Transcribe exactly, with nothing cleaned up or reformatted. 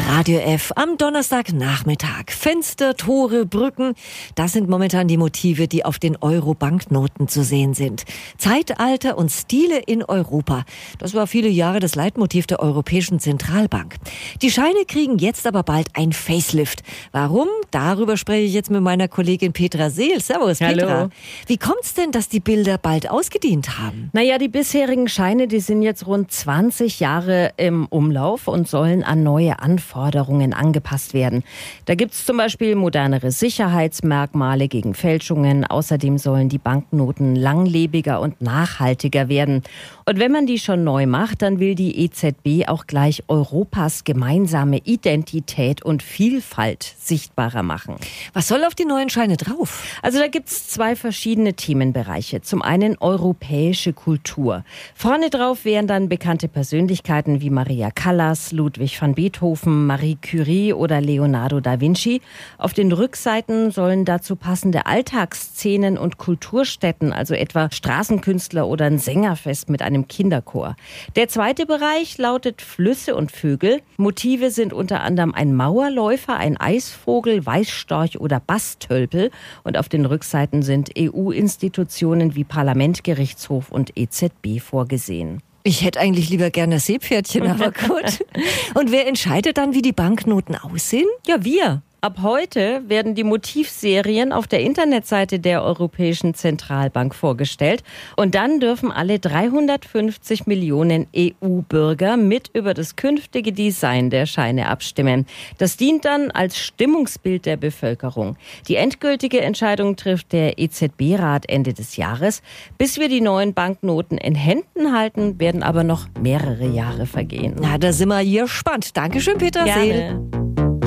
Radio F am Donnerstagnachmittag. Fenster, Tore, Brücken, das sind momentan die Motive, die auf den Euro-Banknoten zu sehen sind. Zeitalter und Stile in Europa. Das war viele Jahre das Leitmotiv der Europäischen Zentralbank. Die Scheine kriegen jetzt aber bald ein Facelift. Warum? Darüber spreche ich jetzt mit meiner Kollegin Petra Seel. Servus, Petra. Hallo. Wie kommt's denn, dass die Bilder bald ausgedient haben? Naja, die bisherigen Scheine, die sind jetzt rund zwanzig Jahre im Umlauf und sollen an neue Anforderungen angepasst werden. Da gibt's zum Beispiel modernere Sicherheitsmerkmale gegen Fälschungen. Außerdem sollen die Banknoten langlebiger und nachhaltiger werden. Und wenn man die schon neu macht, dann will die E Z B auch gleich Europas gemeinsame Identität und Vielfalt sichtbarer machen. Was soll auf die neuen Scheine drauf? Also da gibt's zwei verschiedene Themenbereiche. Zum einen europäische Kultur. Vorne drauf wären dann bekannte Persönlichkeiten wie Maria Callas, Ludwig van Beethoven, Marie Curie oder Leonardo da Vinci. Auf den Rückseiten sollen dazu passende Alltagsszenen und Kulturstätten, also etwa Straßenkünstler oder ein Sängerfest mit einem Kinderchor. Der zweite Bereich lautet Flüsse und Vögel. Motive sind unter anderem ein Mauerläufer, ein Eisvogel, Weißstorch oder Bastölpel. Und auf den Rückseiten sind E U-Institutionen wie Parlament, Gerichtshof und E Z B vorgesehen. Ich hätte eigentlich lieber gerne Seepferdchen, aber gut. Und wer entscheidet dann, wie die Banknoten aussehen? Ja, wir. Ab heute werden die Motivserien auf der Internetseite der Europäischen Zentralbank vorgestellt. Und dann dürfen alle dreihundertfünfzig Millionen E U-Bürger mit über das künftige Design der Scheine abstimmen. Das dient dann als Stimmungsbild der Bevölkerung. Die endgültige Entscheidung trifft der E Z B-Rat Ende des Jahres. Bis wir die neuen Banknoten in Händen halten, werden aber noch mehrere Jahre vergehen. Na, da sind wir hier gespannt. Dankeschön, Petra Seel. Gerne.